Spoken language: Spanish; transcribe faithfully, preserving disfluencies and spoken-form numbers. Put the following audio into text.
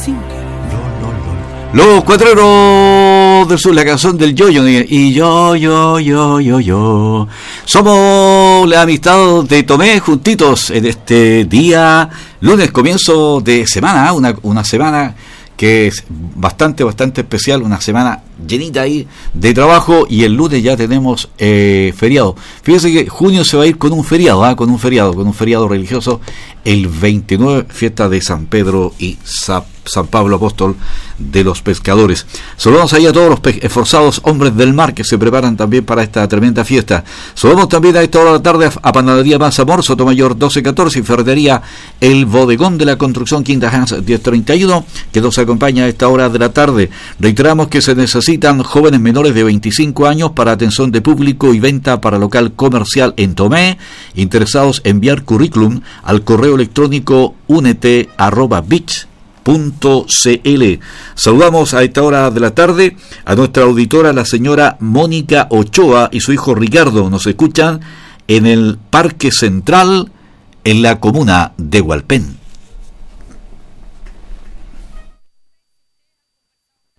Los Cuatreros del Sur, la canción del yo-yo, y yo, yo, yo, yo, yo. Somos la amistad de Tomé juntitos en este día, lunes, comienzo de semana, una, una semana que es bastante, bastante especial, una semana llenita ahí de trabajo, y el lunes ya tenemos eh, feriado. Fíjense que junio se va a ir con un feriado, ¿eh? con un feriado, con un feriado religioso, el veintinueve, fiesta de San Pedro y San, San Pablo Apóstol de los pescadores. Saludamos ahí a todos los pe- esforzados hombres del mar que se preparan también para esta tremenda fiesta. Saludamos también a esta hora de la tarde a Panadería Manzamor, Sotomayor doce catorce, y Ferretería El Bodegón de la Construcción, Quinta Hans diez treinta y uno, que nos acompaña a esta hora de la tarde. Reiteramos que se necesitan jóvenes menores de veinticinco años para atención de público y venta para local comercial en Tomé. Interesados, enviar currículum al correo electrónico unete arroba bich punto cl. Saludamos a esta hora de la tarde a nuestra auditora, la señora Mónica Ochoa, y su hijo Ricardo. Nos escuchan en el Parque Central, en la comuna de Hualpén.